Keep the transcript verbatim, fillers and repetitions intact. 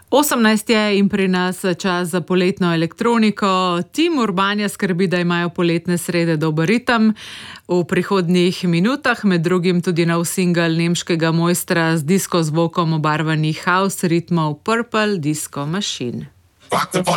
osemnajst je in pri nas čas za poletno elektroniko. Tim Urbanja skrbi, da imajo poletne srede dober ritem. V prihodnjih minutah med drugim tudi nov singel nemškega mojstra z disko zvokom obarvanih house ritmov Purple Disco Machine.